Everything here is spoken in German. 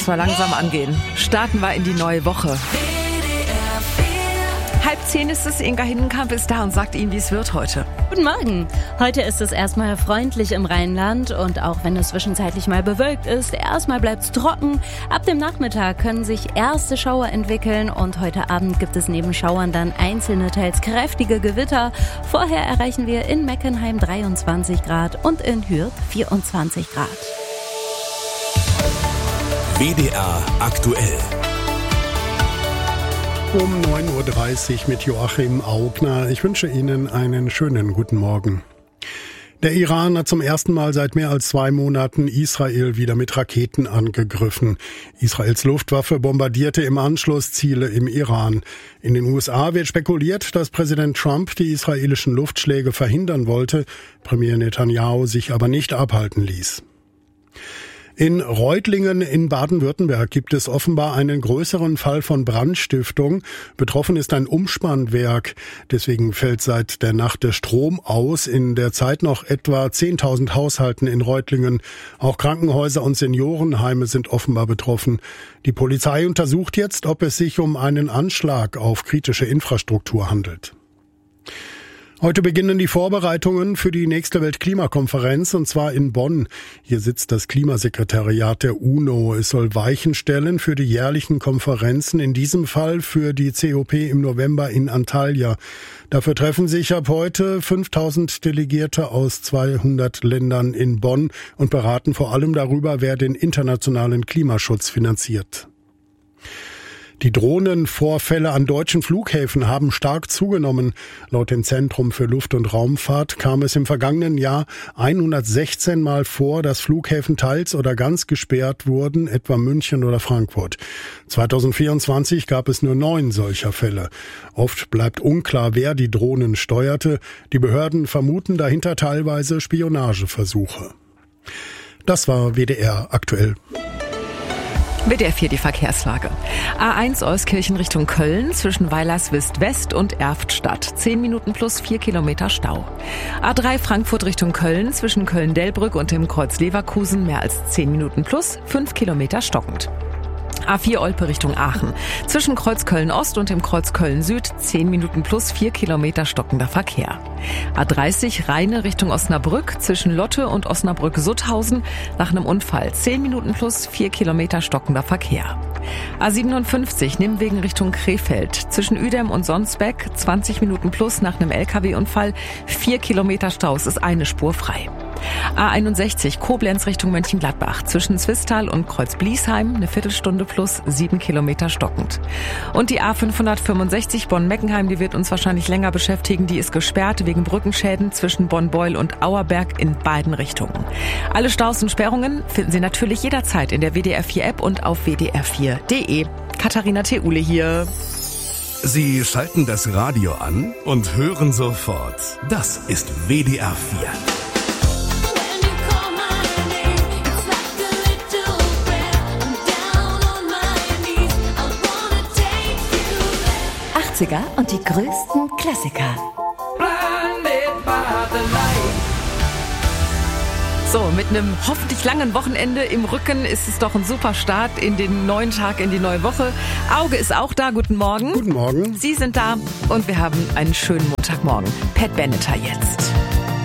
erstmal langsam angehen. Starten wir in die neue Woche. 9:30 ist es, Inga Hindenkamp ist da und sagt Ihnen, wie es wird heute. Guten Morgen. Heute ist es erstmal freundlich im Rheinland und auch wenn es zwischenzeitlich mal bewölkt ist, erstmal bleibt es trocken. Ab dem Nachmittag können sich erste Schauer entwickeln und heute Abend gibt es neben Schauern dann einzelne, teils kräftige Gewitter. Vorher erreichen wir in Meckenheim 23 Grad und in Hürth 24 Grad. WDR aktuell. Um 9:30 Uhr mit Joachim Augner. Ich wünsche Ihnen einen schönen guten Morgen. Der Iran hat zum ersten Mal seit mehr als 2 Monaten Israel wieder mit Raketen angegriffen. Israels Luftwaffe bombardierte im Anschluss Ziele im Iran. In den USA wird spekuliert, dass Präsident Trump die israelischen Luftschläge verhindern wollte, Premier Netanyahu sich aber nicht abhalten ließ. In Reutlingen in Baden-Württemberg gibt es offenbar einen größeren Fall von Brandstiftung. Betroffen ist ein Umspannwerk. Deswegen fällt seit der Nacht der Strom aus. In der Zeit noch etwa 10.000 Haushalten in Reutlingen. Auch Krankenhäuser und Seniorenheime sind offenbar betroffen. Die Polizei untersucht jetzt, ob es sich um einen Anschlag auf kritische Infrastruktur handelt. Heute beginnen die Vorbereitungen für die nächste Weltklimakonferenz, und zwar in Bonn. Hier sitzt das Klimasekretariat der UNO. Es soll Weichen stellen für die jährlichen Konferenzen, in diesem Fall für die COP im November in Antalya. Dafür treffen sich ab heute 5.000 Delegierte aus 200 Ländern in Bonn und beraten vor allem darüber, wer den internationalen Klimaschutz finanziert. Die Drohnenvorfälle an deutschen Flughäfen haben stark zugenommen. Laut dem Zentrum für Luft- und Raumfahrt kam es im vergangenen Jahr 116 Mal vor, dass Flughäfen teils oder ganz gesperrt wurden, etwa München oder Frankfurt. 2024 gab es nur 9 solcher Fälle. Oft bleibt unklar, wer die Drohnen steuerte. Die Behörden vermuten dahinter teilweise Spionageversuche. Das war WDR aktuell. WDR 4 die Verkehrslage. A1 Euskirchen Richtung Köln zwischen Weilerswist West und Erftstadt. 10 Minuten plus 4 Kilometer Stau. A3 Frankfurt Richtung Köln zwischen Köln-Delbrück und dem Kreuz Leverkusen mehr als 10 Minuten plus 5 Kilometer stockend. A4 Olpe Richtung Aachen. Zwischen Kreuz Köln-Ost und dem Kreuz Köln-Süd 10 Minuten plus 4 Kilometer stockender Verkehr. A30 Rheine Richtung Osnabrück zwischen Lotte und Osnabrück-Sutthausen nach einem Unfall 10 Minuten plus 4 Kilometer stockender Verkehr. A57 Nimwegen Richtung Krefeld. Zwischen Uedem und Sonsbeck 20 Minuten plus nach einem LKW-Unfall 4 Kilometer Staus ist eine Spur frei. A61 Koblenz Richtung Mönchengladbach. Zwischen Zwistal und Kreuz-Bliesheim eine Viertelstunde plus 7 Kilometer stockend. Und die A565 Bonn-Meckenheim, die wird uns wahrscheinlich länger beschäftigen. Die ist gesperrt wegen Brückenschäden zwischen Bonn-Beul und Auerberg in beiden Richtungen. Alle Staus und Sperrungen finden Sie natürlich jederzeit in der WDR 4 App und auf wdr4.de. Katharina Theule hier. Sie schalten das Radio an und hören sofort. Das ist WDR 4. 80er und die größten Klassiker. So, mit einem hoffentlich langen Wochenende im Rücken ist es doch ein super Start in den neuen Tag, in die neue Woche. Auge ist auch da, guten Morgen. Guten Morgen. Sie sind da und wir haben einen schönen Montagmorgen. Pat Benatar jetzt.